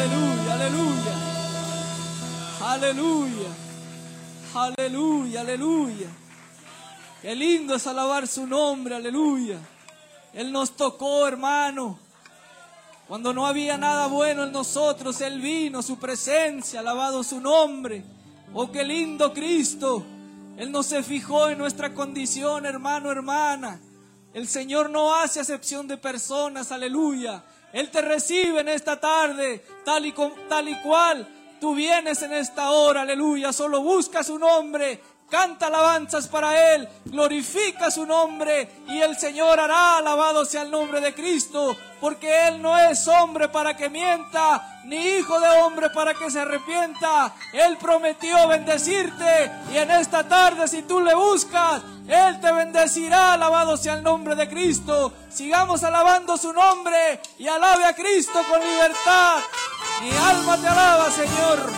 aleluya, aleluya. Aleluya, aleluya, aleluya. Qué lindo es alabar su nombre, aleluya. Él nos tocó, hermano. Cuando no había nada bueno en nosotros, Él vino, su presencia, alabado su nombre. Oh, qué lindo Cristo. Él no se fijó en nuestra condición, hermano, hermana. El Señor no hace acepción de personas, aleluya. Él te recibe en esta tarde, tal y cual tú vienes en esta hora, aleluya. Solo busca su nombre, canta alabanzas para Él, glorifica su nombre y el Señor hará, alabado sea el nombre de Cristo, porque Él no es hombre para que mienta, ni hijo de hombre para que se arrepienta. Él prometió bendecirte y en esta tarde, si tú le buscas, Él te bendecirá, alabado sea el nombre de Cristo. Sigamos alabando su nombre y alabe a Cristo con libertad. Mi alma te alaba, Señor.